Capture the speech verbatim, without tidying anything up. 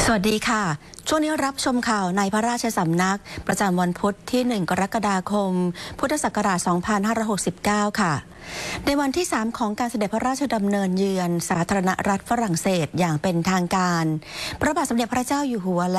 สวัสดีค่ะช่วงนี้รับชมข่าวในพระราชสำนักประจำวันพุธที่หนึ่งกรกฎาคมพุทธศักราชสองพันห้าร้อยหกสิบเก้าค่ะในวันที่สามของการเสด็จพระราชดำเนินเยือนสาธารณรัฐฝรั่งเศสอย่างเป็นทางการพระบาทสมเด็จพระเจ้าอยู่หัวและ